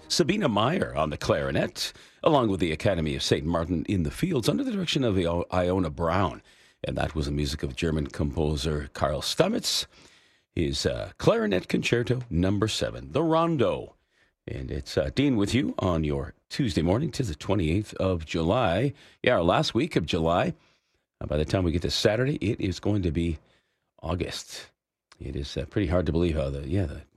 Sabina Meyer on the clarinet, along with the Academy of St. Martin in the Fields under the direction of Iona Brown. And that was the music of German composer Karl Stamitz, his clarinet concerto number 7, the Rondo. And it's Dean with you on your Tuesday morning. 'Tis the 28th of July. Yeah, our last week of July. By the time we get to Saturday, it is going to be August. It is pretty hard to believe how the